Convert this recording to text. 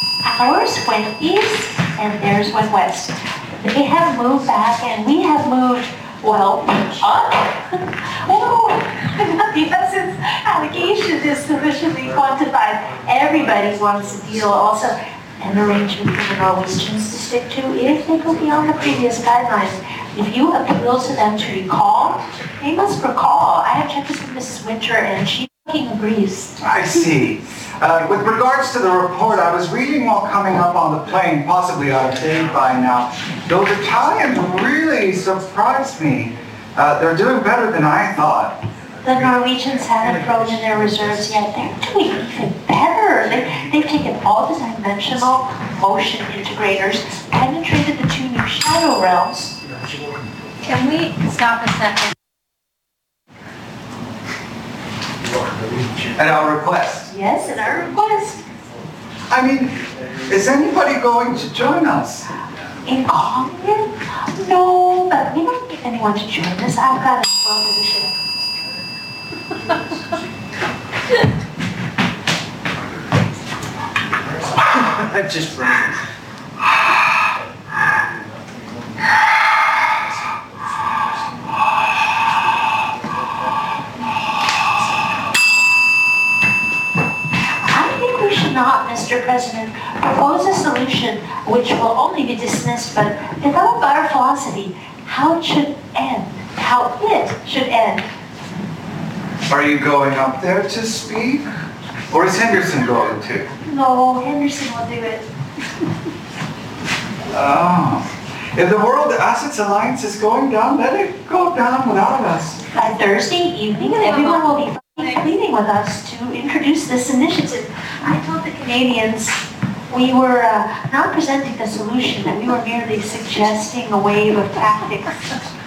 Ours went east and theirs went west. They have moved back and we have moved, well, up. Oh, the essence allegation is sufficiently quantified. Everybody wants to deal also an arrangement for the Norwegians to stick to if they go beyond the previous guidelines. If you appeal to them to recall, they must recall. I have checked this with Mrs. Winter and she fucking agrees. I see. With regards to the report, I was reading while coming up on the plane, possibly out of date by now. Those Italians really surprised me. They're doing better than I thought. The Norwegians haven't thrown in their reserves yet. They're doing even better. They've taken all the dimensional motion integrators, penetrated the two new shadow realms. Can we stop a second? At our request. Yes, at our request. I mean, is anybody going to join us? In common? No, but we don't need anyone to join us. I've got a well position. I'm just frozen. Not, Mr. President, propose a solution which will only be dismissed, but develop our philosophy, how it should end, how it should end. Are you going up there to speak? Or is Henderson going to? No, Henderson will do it. Oh. If the World Assets Alliance is going down, let it go down without us. By Thursday evening, everyone will be meeting with us to introduce this initiative. I told the Canadians we were not presenting a solution, that we were merely suggesting a wave of tactics.